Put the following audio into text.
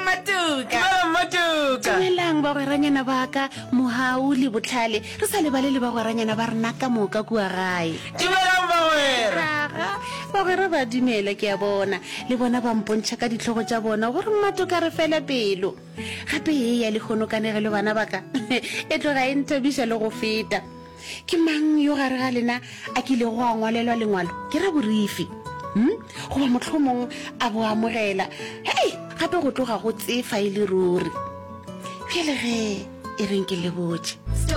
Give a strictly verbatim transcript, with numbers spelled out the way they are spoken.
Matuka. Matuka. Dumelang ba goranyana ba ka mohau le botlhale re sa le balele ba goranyana ba rena ka moka kua gae. Dumelang ba wera. Ba gore ba dumela ke a bona le bona ba mpontšha ka ditlhogo tša bona gore Matuka re fela pelo. Gape e ya le kgonokane le bana ba ka e tloga e nthabiša le go feta. Ke mang yo gare ga lena a kile go a ngwalelwa lengwalo ke ra borifi hm goba motlhomong a bo amogela hei gape go tloga go tsefa e le ruri pele ge e reng ke le botse.